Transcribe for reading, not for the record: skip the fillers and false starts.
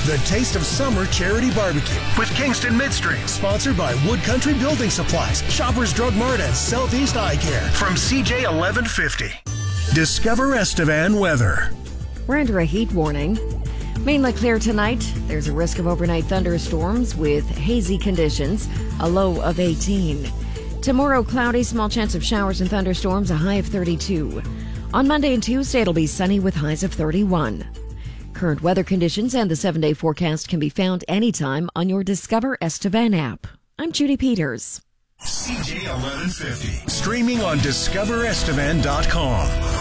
The Taste of Summer Charity Barbecue with Kingston Midstream. Sponsored by Wood Country Building Supplies, Shoppers Drug Mart, and Southeast Eye Care. From CJ 1150. Discover Estevan weather. We're under a heat warning. Mainly clear tonight. There's a risk of overnight thunderstorms with hazy conditions, a low of 18. Tomorrow, cloudy, small chance of showers and thunderstorms, a high of 32. On Monday and Tuesday, it'll be sunny with highs of 31. Current weather conditions and the 7-day forecast can be found anytime on your Discover Estevan app. I'm Judy Peters. CJ 1150. Streaming on discoverestevan.com.